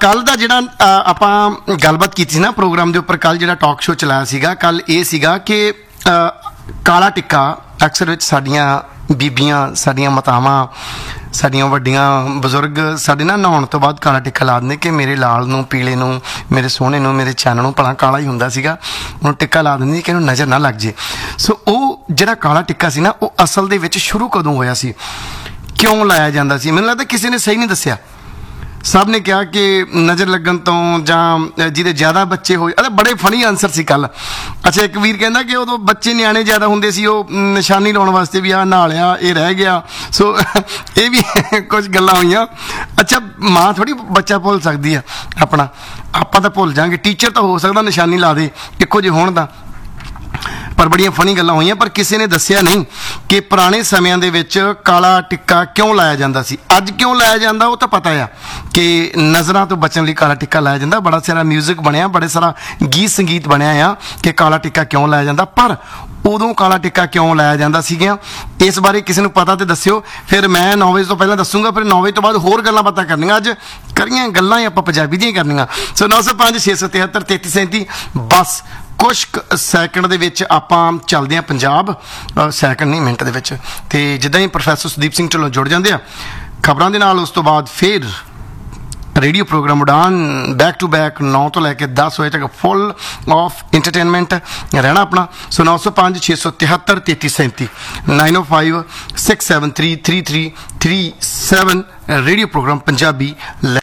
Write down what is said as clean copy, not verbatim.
ਕੱਲ ਦਾ ਜਿਹੜਾ ਆਪਾਂ ਗੱਲਬਾਤ ਕੀਤੀ ਸੀ ਨਾ ਪ੍ਰੋਗਰਾਮ ਦੇ ਉੱਪਰ, ਕੱਲ ਜਿਹੜਾ ਟਾਕ ਸ਼ੋਅ ਚਲਾਇਆ ਸੀਗਾ, ਕੱਲ ਇਹ ਸੀਗਾ ਕਿ ਕਾਲਾ ਟਿੱਕਾ ਅਕਸਰ ਵਿੱਚ ਸਾਡੀਆਂ ਬੀਬੀਆਂ, ਸਾਡੀਆਂ ਮਾਤਾਵਾਂ, ਸਾਡੀਆਂ ਵੱਡੀਆਂ ਬਜ਼ੁਰਗ ਸਾਡੇ ਨਾ ਨਹਾਉਣ ਤੋਂ ਬਾਅਦ ਕਾਲਾ ਟਿੱਕਾ ਲਾ ਦਿੰਦੇ ਕਿ ਮੇਰੇ ਲਾਲ ਨੂੰ, ਪੀਲੇ ਨੂੰ, ਮੇਰੇ ਸੋਹਣੇ ਨੂੰ, ਮੇਰੇ ਚੰਨ ਨੂੰ, ਭਲਾ ਕਾਲਾ ਹੀ ਹੁੰਦਾ ਸੀਗਾ, ਉਹਨੂੰ ਟਿੱਕਾ ਲਾ ਦਿੰਦੀ ਕਿ ਇਹਨੂੰ ਨਜ਼ਰ ਨਾ ਲੱਗ ਜੇ। ਸੋ ਉਹ ਜਿਹੜਾ ਕਾਲਾ ਟਿੱਕਾ ਸੀ ਨਾ, ਉਹ ਅਸਲ ਦੇ ਵਿੱਚ ਸ਼ੁਰੂ ਕਦੋਂ ਹੋਇਆ ਸੀ, ਕਿਉਂ ਲਾਇਆ ਜਾਂਦਾ ਸੀ? ਮੈਨੂੰ ਲੱਗਦਾ ਕਿਸੇ ਨੇ ਸਹੀ ਨਹੀਂ ਦੱਸਿਆ। ਸਭ ਨੇ ਕਿਹਾ ਕਿ ਨਜ਼ਰ ਲੱਗਣ ਤੋਂ, ਜਾਂ ਜਿਹਦੇ ਜ਼ਿਆਦਾ ਬੱਚੇ ਹੋਏ। ਅਰੇ ਬੜੇ ਫਨੀ ਆਨਸਰ ਸੀ ਕੱਲ। ਅੱਛਾ, ਇੱਕ ਵੀਰ ਕਹਿੰਦਾ ਕਿ ਉਦੋਂ ਬੱਚੇ ਨਿਆਣੇ ਜ਼ਿਆਦਾ ਹੁੰਦੇ ਸੀ, ਉਹ ਨਿਸ਼ਾਨੀ ਲਾਉਣ ਵਾਸਤੇ ਵੀ ਆਹ ਨਹਾ ਲਿਆ, ਇਹ ਰਹਿ ਗਿਆ। ਸੋ ਇਹ ਵੀ ਕੁਝ ਗੱਲਾਂ ਹੋਈਆਂ। ਅੱਛਾ, ਮਾਂ ਥੋੜ੍ਹੀ ਬੱਚਾ ਭੁੱਲ ਸਕਦੀ ਆ ਆਪਣਾ, ਆਪਾਂ ਤਾਂ ਭੁੱਲ ਜਾਵਾਂਗੇ। ਟੀਚਰ ਤਾਂ ਹੋ ਸਕਦਾ ਨਿਸ਼ਾਨੀ ਲਾ ਦੇ ਇੱਕੋ ਜਿਹੇ ਹੋਣ ਦਾ। ਪਰ ਬੜੀਆਂ ਫਨੀ ਗੱਲਾਂ ਹੋਈਆਂ। ਪਰ ਕਿਸੇ ਨੇ ਦੱਸਿਆ ਨਹੀਂ ਕਿ ਪੁਰਾਣੇ ਸਮਿਆਂ ਦੇ ਵਿੱਚ ਕਾਲਾ ਟਿੱਕਾ ਕਿਉਂ ਲਾਇਆ ਜਾਂਦਾ ਸੀ। ਅੱਜ ਕਿਉਂ ਲਾਇਆ ਜਾਂਦਾ ਉਹ ਤਾਂ ਪਤਾ ਆ ਕਿ ਨਜ਼ਰਾਂ ਤੋਂ ਬਚਣ ਲਈ ਕਾਲਾ ਟਿੱਕਾ ਲਾਇਆ ਜਾਂਦਾ। ਬੜਾ ਸਾਰਾ ਮਿਊਜ਼ਿਕ ਬਣਿਆ, ਬੜੇ ਸਾਰਾ ਗੀਤ ਸੰਗੀਤ ਬਣਿਆ ਆ ਕਿ ਕਾਲਾ ਟਿੱਕਾ ਕਿਉਂ ਲਾਇਆ ਜਾਂਦਾ। ਪਰ ਉਦੋਂ ਕਾਲਾ ਟਿੱਕਾ ਕਿਉਂ ਲਾਇਆ ਜਾਂਦਾ ਸੀਗਾ, ਇਸ ਬਾਰੇ ਕਿਸੇ ਨੂੰ ਪਤਾ ਤੇ ਦੱਸਿਓ। ਫਿਰ ਮੈਂ 9 ਵਜੇ ਤੋਂ ਪਹਿਲਾਂ ਦੱਸੂਗਾ, ਫਿਰ 9 ਵਜੇ ਤੋਂ ਬਾਅਦ ਹੋਰ ਗੱਲਾਂ ਬਾਤਾਂ ਕਰਨੀਆਂ। ਅੱਜ ਕਰੀਆਂ ਗੱਲਾਂ ਹੀ ਆਪਾਂ ਪੰਜਾਬੀ ਦੀਆਂ ਕਰਨੀਆਂ। ਸੋ 905 673 3337 ਬਸ ਕੁਛ ਸੈਕਿੰਡ ਦੇ ਵਿੱਚ ਆਪਾਂ ਚੱਲਦੇ ਹਾਂ ਪੰਜਾਬ। ਸੈਕਿੰਡ ਨਹੀਂ, ਮਿੰਟ ਦੇ ਵਿੱਚ। ਅਤੇ ਜਿੱਦਾਂ ਹੀ ਪ੍ਰੋਫੈਸਰ ਸੁਦੀਪ ਸਿੰਘ ਢਿੱਲੋਂ ਜੁੜ ਜਾਂਦੇ ਆ ਖਬਰਾਂ ਦੇ ਨਾਲ, ਉਸ ਤੋਂ ਬਾਅਦ ਫਿਰ radio programme Udaan back to back 9 ਤੋਂ ਲੈ ਕੇ 10 ਵਜੇ ਤੱਕ ਫੁੱਲ ਆਫ ਇੰਟਰਟੇਨਮੈਂਟ ਰਹਿਣਾ ਆਪਣਾ। ਸੋ 905 673 3337 905 673 3337 ਰੇਡੀਓ ਪ੍ਰੋਗਰਾਮ ਪੰਜਾਬੀ।